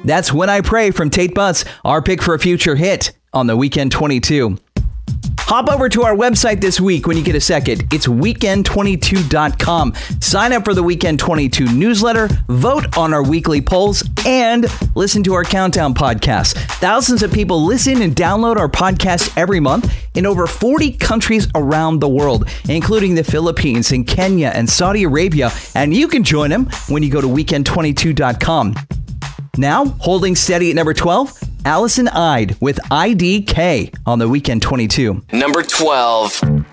That's When I Pray from Tate Butts, our pick for a future hit on the Weekend 22. Hop over to our website this week when you get a second. It's weekend22.com. Sign up for the Weekend 22 newsletter, vote on our weekly polls, and listen to our Countdown podcast. Thousands of people listen and download our podcast every month in over 40 countries around the world, including the Philippines and Kenya and Saudi Arabia. And you can join them when you go to weekend22.com. Now, holding steady at number 12, Allison Ide with IDK on the Weekend 22. Number 12.